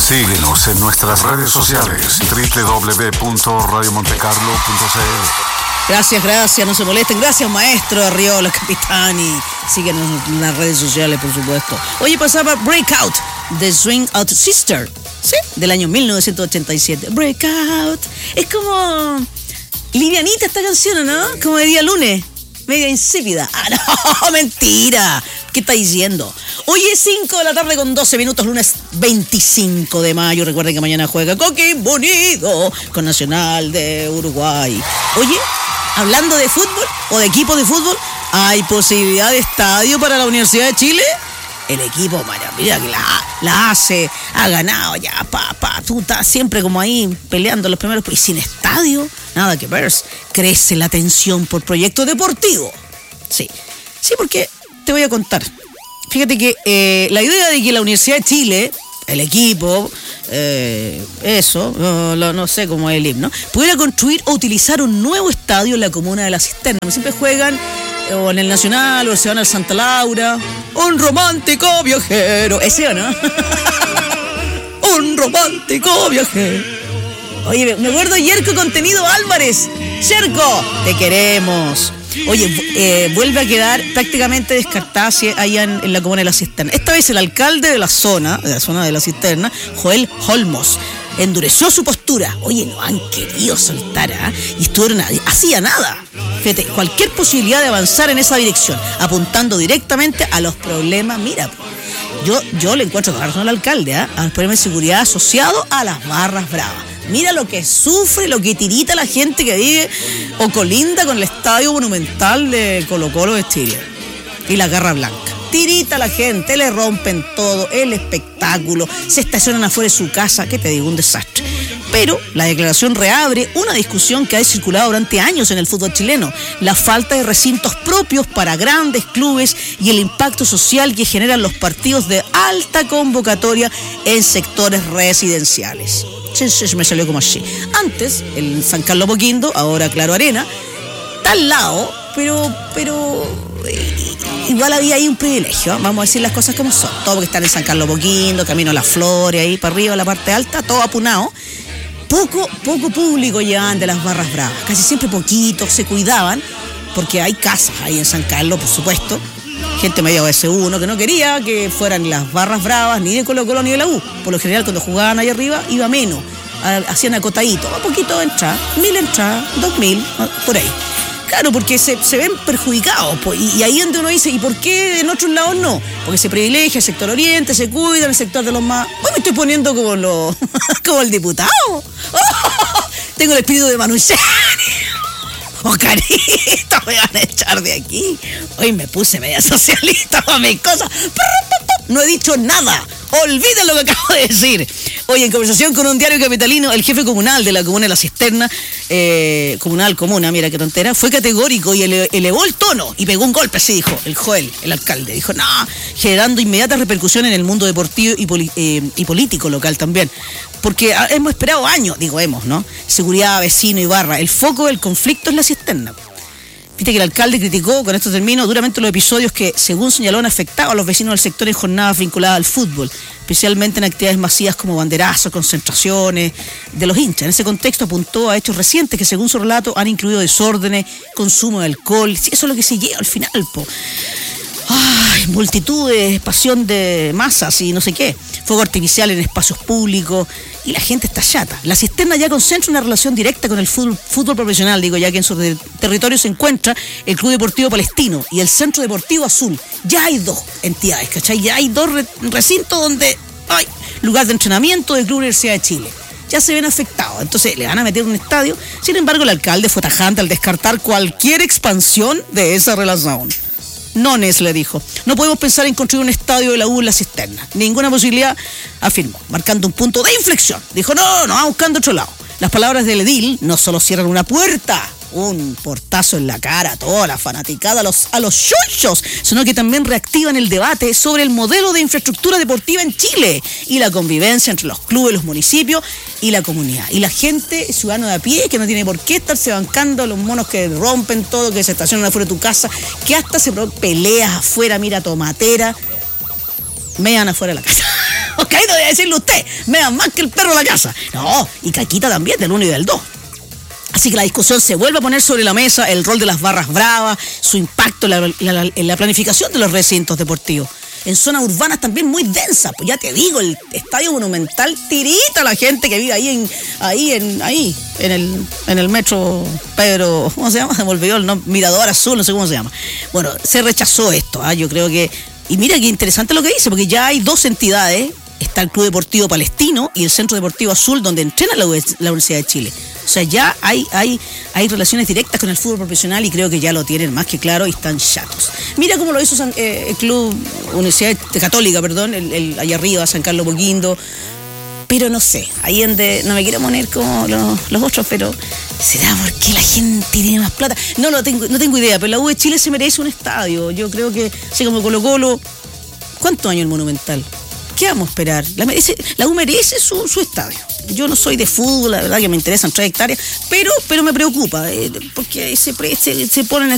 Síguenos en nuestras redes sociales, www.radiomontecarlo.cl. Gracias, no se molesten. Gracias, maestro Arriola, Capitani. Síguenos en las redes sociales, por supuesto. Oye, pasaba Breakout, The Swing Out Sister, ¿sí? Del año 1987. Breakout. Es como livianita esta canción, ¿no? Como de día lunes. Media insípida. Ah, no, mentira. ¿Qué está diciendo? Hoy es 5:12 lunes 25 de mayo. Recuerden que mañana juega Coquimbo Unido con Nacional de Uruguay. Oye, hablando de fútbol o de equipo de fútbol, ¿hay posibilidad de estadio para la Universidad de Chile? El equipo, mira que la hace, ha ganado ya, tú estás siempre como ahí peleando los primeros, y sin estadio, nada que ver, crece la tensión por proyecto deportivo. Sí, porque te voy a contar. Fíjate que la idea de que la Universidad de Chile, el equipo, no sé cómo es el himno, pudiera construir o utilizar un nuevo estadio en la comuna de La Cisterna. Siempre juegan o en el Nacional, o se van al Santa Laura. Un romántico viajero. ¿Ese o no? Un romántico viajero. Oye, me acuerdo de Yerko Contenido Álvarez. Yerko, te queremos. Oye, vuelve a quedar prácticamente descartada allá en la comuna de La Cisterna. Esta vez el alcalde de la zona de La Cisterna, Joel Olmos, endureció su postura. Oye, no han querido soltar, y estuvieron hacía nada. Fíjate, cualquier posibilidad de avanzar en esa dirección, apuntando directamente a los problemas. Mira, yo le encuentro con razón al alcalde, a los problemas de seguridad asociados a las barras bravas. Mira lo que sufre, lo que tirita la gente que vive o colinda con el estadio monumental de Colo-Colo de Chile y la Garra Blanca. Tirita la gente, le rompen todo, el espectáculo, se estacionan afuera de su casa, ¿qué te digo? Un desastre. Pero la declaración reabre una discusión que ha circulado durante años en el fútbol chileno: la falta de recintos propios para grandes clubes y el impacto social que generan los partidos de alta convocatoria en sectores residenciales. Sí, me salió como así. Antes, el San Carlos Apoquindo, ahora Claro Arena, está al lado, pero igual había ahí un privilegio, vamos a decir las cosas como son. Todo porque están en San Carlos Apoquindo, camino a Las Flores, ahí para arriba, la parte alta, todo apunado. Poco público llevaban de las barras bravas, casi siempre poquito, se cuidaban, porque hay casas ahí en San Carlos, por supuesto. Gente medio S1 que no quería que fueran las barras bravas ni de Colo-Colo ni de la U. Por lo general, cuando jugaban ahí arriba, iba menos. Hacían acotadito, a poquito de entrada, 1000 entradas, 2000, por ahí. Claro, porque se ven perjudicados, pues, y ahí es donde uno dice, ¿y por qué en otros lados no? Porque se privilegia el sector oriente, se cuida el sector de los más... Hoy me estoy poniendo como como el diputado. Tengo el espíritu de Manuchani. Carito, me van a echar de aquí. Hoy me puse media socialista para mis cosas. No he dicho nada. Olviden lo que acabo de decir. Hoy, en conversación con un diario capitalino, el jefe comunal de la comuna de La Cisterna, comuna, mira qué tontera, fue categórico y elevó el tono y pegó un golpe, así dijo el Joel, el alcalde. Dijo, no, generando inmediatas repercusiones en el mundo deportivo y político local también. Porque hemos esperado años, ¿no? Seguridad, vecino y barra. El foco del conflicto es La Cisterna. Viste que el alcalde criticó, con esto termino, duramente los episodios que, según señaló, han afectado a los vecinos del sector en jornadas vinculadas al fútbol, especialmente en actividades masivas como banderazos, concentraciones de los hinchas. En ese contexto apuntó a hechos recientes que, según su relato, han incluido desórdenes, consumo de alcohol. Sí, eso es lo que se llega al final, po. Ay, multitudes, pasión de masas y no sé qué, fuego artificial en espacios públicos, y la gente está chata. La Cisterna ya concentra una relación directa con el fútbol profesional, ya que en su territorio se encuentra el Club Deportivo Palestino y el Centro Deportivo Azul. Ya hay dos entidades, ¿cachai? Ya hay dos recintos donde hay lugar de entrenamiento del Club Universidad de Chile. Ya se ven afectados, entonces le van a meter un estadio. Sin embargo, el alcalde fue tajante al descartar cualquier expansión de esa relación. Nones, le dijo. No podemos pensar en construir un estadio de la U en La Cisterna. Ninguna posibilidad, afirmó, marcando un punto de inflexión. Dijo, no, vamos buscando otro lado. Las palabras del edil no solo cierran una puerta, un portazo en la cara a toda la fanaticada, a los chunchos, sino que también reactivan el debate sobre el modelo de infraestructura deportiva en Chile y la convivencia entre los clubes, los municipios y la comunidad. Y la gente, ciudadano de a pie, que no tiene por qué estarse bancando a los monos que rompen todo, que se estacionan afuera de tu casa, que hasta se peleas afuera, mira, tomatera, me van afuera de la casa. ¿Ok? De decirle usted, me dan más que el perro a la casa. No, y caquita también, del 1 y del 2. Así que la discusión se vuelve a poner sobre la mesa, el rol de las barras bravas, su impacto en la planificación de los recintos deportivos. En zonas urbanas también muy densas, pues ya te digo, el Estadio Monumental tirita a la gente que vive ahí en el metro Pedro, ¿cómo se llama? Se me olvidó el nombre, Mirador Azul, no sé cómo se llama. Bueno, se rechazó esto, yo creo que, y mira qué interesante lo que dice, porque ya hay dos entidades, está el Club Deportivo Palestino y el Centro Deportivo Azul, donde entrena la Universidad de Chile. O sea, ya hay relaciones directas con el fútbol profesional y creo que ya lo tienen más que claro y están chatos. Mira cómo lo hizo el Club Universidad Católica, allá arriba, San Carlos Boquindo. Pero no sé, ahí no me quiero poner como los otros, pero ¿será porque la gente tiene más plata? No tengo idea, pero la U de Chile se merece un estadio. Yo creo que, así como Colo-Colo, ¿cuántos años el Monumental? ¿Qué vamos a esperar? La U merece su estadio. Yo no soy de fútbol, la verdad que me interesan 3 hectáreas, pero me preocupa, porque se ponen